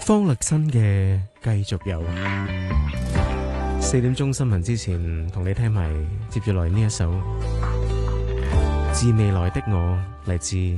方力申嘅繼續有4點鐘新聞之前，同你聽埋接住來呢一首《致未來的我》，嚟自